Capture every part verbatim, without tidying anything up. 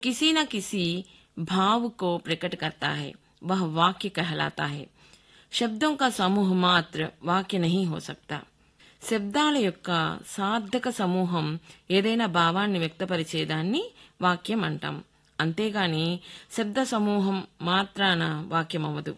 किसी न किसी भाव को प्रकट करता है, वह वाक्य कहलाता है. శబ్దం का సమూహ మాత్ర వాక్య नहीं हो सकता. శబ్దాల యొక్క సార్థక సమూహం ఏదైనా భావాన్ని వ్యక్తపరిచేదాన్ని వాక్యం అంటాం. అంతేగాని శబ్ద సమూహం మాత్రాన వాక్యం అవ్వదు.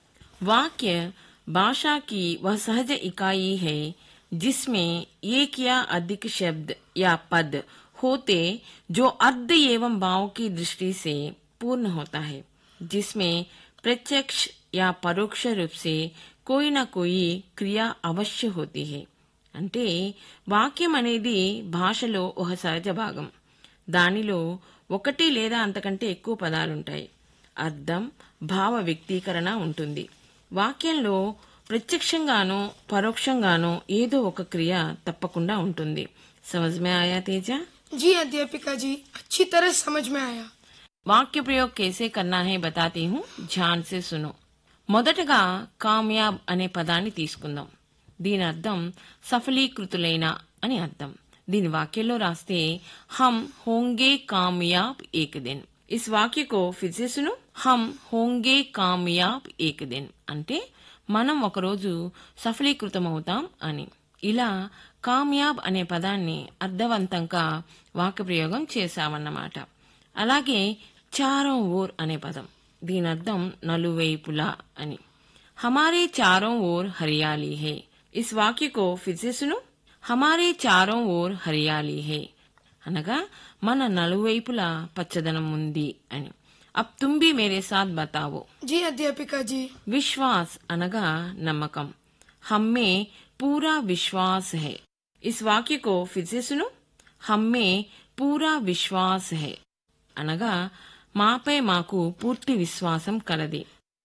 वाक्य भाषा की वह सहज इकाई है जिसमें एक या अधिक शब्द या पद होते जो अर्थ एवं भाव की दृष्टि से पूर्ण होता है, जिसमें प्रत्यक्ष या परोक्ष रूप से कोई न कोई क्रिया अवश्य होती है. అంటే వాక్యం అనేది భాషలో ఒక సహజ భాగం. దానిలో ఒకటి లేదా అంతకంటే ఎక్కువ పదాలుంటాయి. అర్థం, భావ వ్యక్తీకరణ ఉంటుంది. వాక్యంలో ప్రత్యక్షంగానో పరోక్షంగానో ఏదో ఒక క్రియ తప్పకుండా ఉంటుంది. समझ में आया तेजा? जी अध्यापिका जी, अच्छी तरह समझ में आया. వాక్య ప్రయోగ कैसे करना है बताती हूँ, ध्यान से सुनो. మొదటగా కామయాబ్ అనే పదాన్ని తీసుకుందాం. దీని అర్థం సఫలీకృతులైన అని అర్థం. దీని వాక్యంలో రాస్తే हम होंगे कामयाब एक दिन. इस वाक्य को फिर से सुनो. हम होंगे कामयाब एक दिन అంటే మనం ఒకరోజు సఫలీకృతమవుతాం అని. ఇలా కామయాబ్ అనే పదాన్ని అర్థవంతంగా వాక్య ప్రయోగం చేశామన్నమాట. అలాగే చారో ఓర్ అనే పదం, దీని అర్థం నలువైపులా అని. हमारे चारों ओर हरियाली है. इस वाक्य को फिर से सुनो. हमारे चारों ओर हरियाली है అనగా మన నలువైపులా పచ్చదనం ఉంది అని. అబ్ తుమ్ భీ మేరే సాత్ బతావో. जी अध्यापिका जी. విశ్వాస్ అనగా నమ్మకం. హమ్మే పూరా విశ్వాస్ హై. ఇస్ వాక్య కో ఫిర్ సే సునో. హమ్మే పూరా విశ్వాస్ హై అనగా మాపై మాకు పూర్తి విశ్వాసం కలది.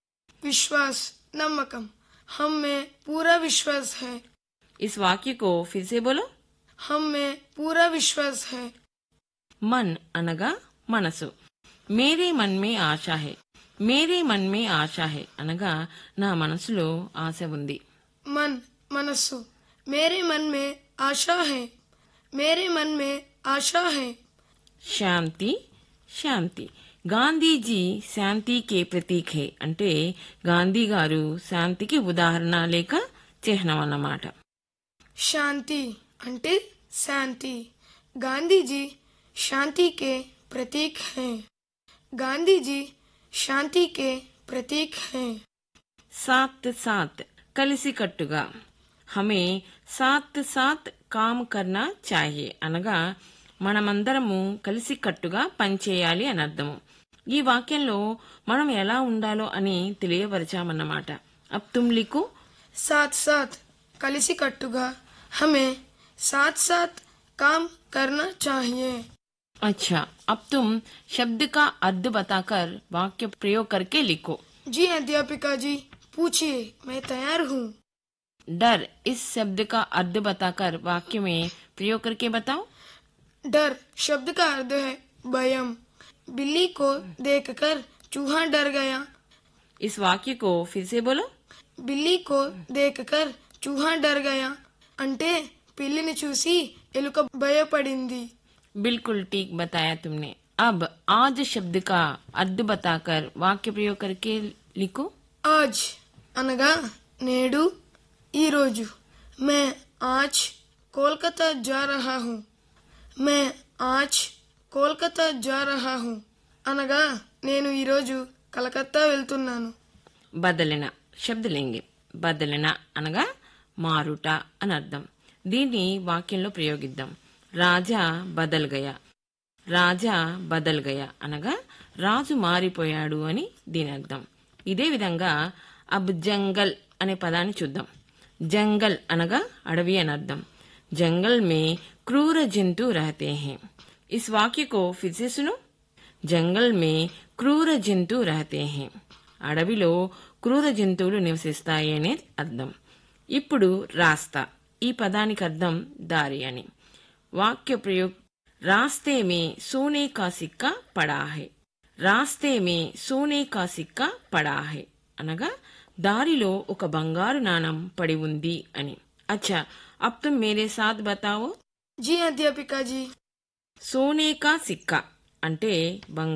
विश्वास नमकम, हम में पूरा विश्वास है. इस वाक्य को फिर से बोलो. हम में पूरा विश्वास है. मन అనగా మనసు. మేరే మన్ మే ఆశ హై. మేరే మన్ మే ఆశ హై అనగా నా మనసులో ఆశ ఉంది. मन मनस्सु, मेरे मन में आशा है. मेरे मन में आशा है. శాంతి శాంతి. గాంధీజీ శాంతికే ప్రతీక్ హే అంటే గాంధీ గారు శాంతికి ఉదాహరణ లేక చిహ్నం అన్నమాట. శాంతి అంటే శాంతి. గాంధీజీ శాంతి के प्रतीक हैं. गांधी శాంతి के प्रतीक हैं. సాత్ సాత్ కలిసికట్టుగా. హమే సాత్ సాత్ కామ్ కర్నా చాహియే అనగా మనమందరము కలిసికట్టుగా పనిచేయాలి అని అర్థము. ఈ వాక్యంలో మనం ఎలా ఉండాలో అని తెలియపరిచామన్నమాట. అబ్ తుమ్ లిఖో. साथ साथ కలిసికట్టుగా हमें साथ साथ काम करना चाहिए. अच्छा, अब तुम शब्द का अर्थ बताकर वाक्य प्रयोग करके लिखो. जी अध्यापिका जी, पूछिए, मैं तैयार हूँ. डर, इस शब्द का अर्थ बताकर वाक्य में प्रयोग करके बताओ. डर शब्द का अर्थ है भयम. बिल्ली को देखकर चूहा डर गया. इस वाक्य को फिर से बोलो. बिल्ली को देखकर चूहा डर गया అంటే పిల్లిని చూసి ఎలుక భయపడింది. बिल्कुल ठीक बताया तुमने. अब आज शब्द का अर्थ बताकर वाक्य प्रयोग करके लिखो. आज అనగా నేడు, ఈ రోజు. मैं आज कोलकाता जा रहा हूँ. मैं आज कोलकाता जा रहा हूँ అనగా నేను ఈ రోజు కలకత్తా వెళ్తున్నాను. బదలన శబ్ద లేంగే. బదలన అనగా మారుట అని అర్థం. దీన్ని వాక్యంలో ప్రయోగిద్దాం. రాజా బదల్ గయా. రాజా బదల్ గయా అనగా రాజు మారిపోయాడు అని దీని అర్థం. ఇదే విధంగా అబ్ జంగల్ అనే పదాన్ని చూద్దాం. జంగల్ అనగా అడవి అని అర్థం. జంగల్ మే క్రూర జంతు రహతే హై. ఇస్ వాక్య కో ఫిర్ సే సునో. జంగల్ మే క్రూర జంతు రహతే హై. అడవిలో క్రూర జంతువులు నివసిస్తాయి అనే అర్థం. ఇప్పుడు రాస్తా, ఈ పదానికి అర్థం దారి అని. వాక్య ప్రయోగ్. రాస్తే మే సోనే కా సిక్కా పడా హై. రాస్తే మే సోనే కా సిక్కా పడా హై అనగా దారిలో ఒక బంగారు నాణం పడి ఉంది అని. అచ్చా, అబ్ తుమ్ మేరే సాత్ బతావో. जी अध्यापिका जी. సోనే కా సిక్కా అంటే బంగారం.